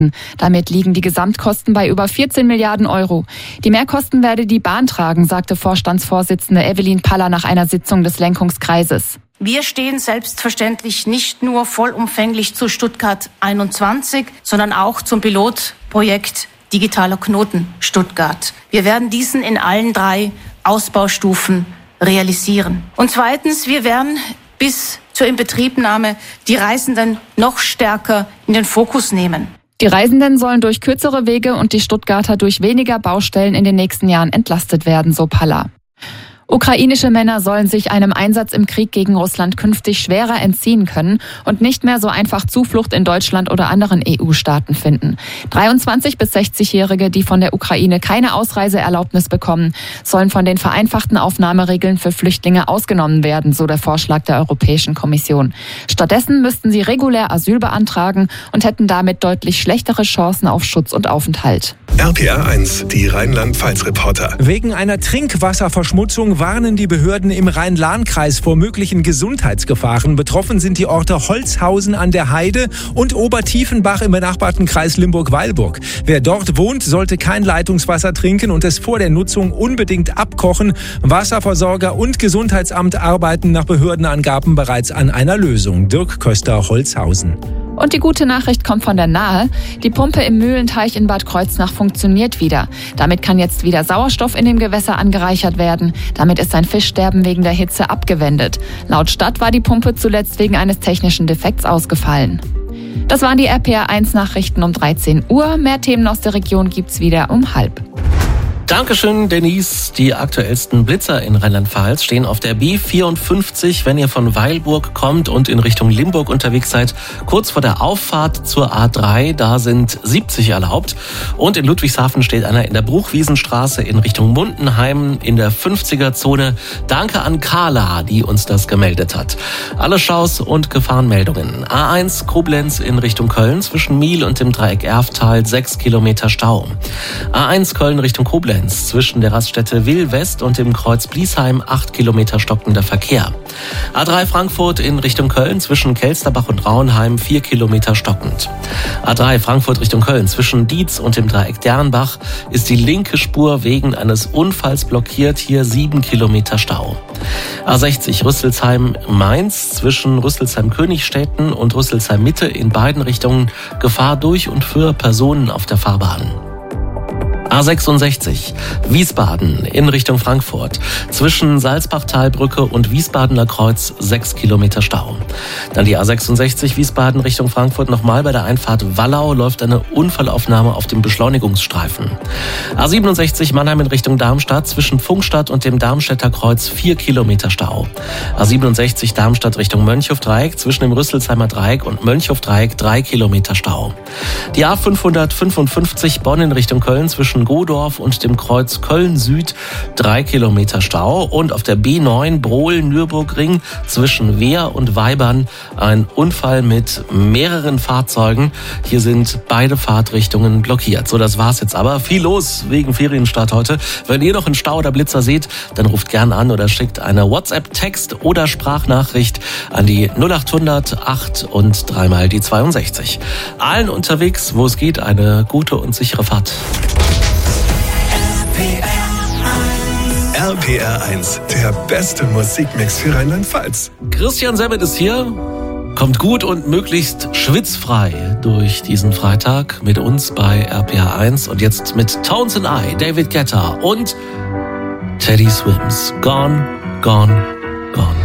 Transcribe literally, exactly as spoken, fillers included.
Damit liegen die Gesamtkosten bei über vierzehn Milliarden Euro. Die Mehrkosten werde die Bahn tragen, sagte Vorstandsvorsitzende Evelyn Paller nach einer Sitzung des Lenkungskreises. Wir stehen selbstverständlich nicht nur vollumfänglich zu Stuttgart einundzwanzig, sondern auch zum Pilotprojekt Digitaler Knoten Stuttgart. Wir werden diesen in allen drei Ausbaustufen realisieren. Und zweitens, wir werden bis zur Inbetriebnahme die Reisenden noch stärker in den Fokus nehmen. Die Reisenden sollen durch kürzere Wege und die Stuttgarter durch weniger Baustellen in den nächsten Jahren entlastet werden, so Paller. Ukrainische Männer sollen sich einem Einsatz im Krieg gegen Russland künftig schwerer entziehen können und nicht mehr so einfach Zuflucht in Deutschland oder anderen E U-Staaten finden. dreiundzwanzig- bis sechzigjährige, die von der Ukraine keine Ausreiseerlaubnis bekommen, sollen von den vereinfachten Aufnahmeregeln für Flüchtlinge ausgenommen werden, so der Vorschlag der Europäischen Kommission. Stattdessen müssten sie regulär Asyl beantragen und hätten damit deutlich schlechtere Chancen auf Schutz und Aufenthalt. R P R eins, die Rheinland-Pfalz-Reporter. Wegen einer Trinkwasserverschmutzung warnen die Behörden im Rhein-Lahn-Kreis vor möglichen Gesundheitsgefahren. Betroffen sind die Orte Holzhausen an der Heide und Obertiefenbach im benachbarten Kreis Limburg-Weilburg. Wer dort wohnt, sollte kein Leitungswasser trinken und es vor der Nutzung unbedingt abkochen. Wasserversorger und Gesundheitsamt arbeiten nach Behördenangaben bereits an einer Lösung. Dirk Köster, Holzhausen. Und die gute Nachricht kommt von der Nahe. Die Pumpe im Mühlenteich in Bad Kreuznach funktioniert wieder. Damit kann jetzt wieder Sauerstoff in dem Gewässer angereichert werden. Damit ist ein Fischsterben wegen der Hitze abgewendet. Laut Stadt war die Pumpe zuletzt wegen eines technischen Defekts ausgefallen. Das waren die R P R eins Nachrichten um dreizehn Uhr. Mehr Themen aus der Region gibt's wieder um halb. Dankeschön, Denise. Die aktuellsten Blitzer in Rheinland-Pfalz stehen auf der B vierundfünfzig, wenn ihr von Weilburg kommt und in Richtung Limburg unterwegs seid. Kurz vor der Auffahrt zur A drei, da sind siebzig erlaubt. Und in Ludwigshafen steht einer in der Bruchwiesenstraße in Richtung Mundenheim in der fünfziger-Zone. Danke an Carla, die uns das gemeldet hat. Alle Staus und Gefahrenmeldungen. A eins Koblenz in Richtung Köln zwischen Miel und dem Dreieck Erftal sechs Kilometer Stau. A eins Köln Richtung Koblenz zwischen der Raststätte Will-West und dem Kreuz Bliesheim acht Kilometer stockender Verkehr. A drei Frankfurt in Richtung Köln zwischen Kelsterbach und Rauenheim vier Kilometer stockend. A drei Frankfurt Richtung Köln zwischen Dietz und dem Dreieck Dernbach ist die linke Spur wegen eines Unfalls blockiert, hier sieben Kilometer Stau. A sechzig Rüsselsheim-Mainz zwischen Rüsselsheim-Königstetten und Rüsselsheim-Mitte in beiden Richtungen Gefahr durch und für Personen auf der Fahrbahn. A sechsundsechzig Wiesbaden in Richtung Frankfurt. Zwischen Salzbachtalbrücke und Wiesbadener Kreuz sechs Kilometer Stau. Dann die A sechsundsechzig Wiesbaden Richtung Frankfurt. Nochmal bei der Einfahrt Wallau läuft eine Unfallaufnahme auf dem Beschleunigungsstreifen. A siebenundsechzig Mannheim in Richtung Darmstadt. Zwischen Pfungstadt und dem Darmstädter Kreuz vier Kilometer Stau. A siebenundsechzig Darmstadt Richtung Mönchhofdreieck. Zwischen dem Rüsselsheimer Dreieck und Mönchhofdreieck drei Kilometer Stau. Die A fünfhundertfünfundfünfzig Bonn in Richtung Köln zwischen Godorf und dem Kreuz Köln-Süd drei Kilometer Stau und auf der B neun Brohl-Nürburgring zwischen Wehr und Weibern ein Unfall mit mehreren Fahrzeugen. Hier sind beide Fahrtrichtungen blockiert. So, das war's jetzt aber. Viel los wegen Ferienstart heute. Wenn ihr noch einen Stau oder Blitzer seht, dann ruft gern an oder schickt eine WhatsApp-Text oder Sprachnachricht an die null acht hundert acht und dreimal die zweiundsechzig. Allen unterwegs, wo es geht, eine gute und sichere Fahrt. R P R eins, der beste Musikmix für Rheinland-Pfalz. Christian Semmet ist hier. Kommt gut und möglichst schwitzfrei durch diesen Freitag mit uns bei R P R eins. Und jetzt mit Tones and I, David Guetta und Teddy Swims. Gone, gone, gone.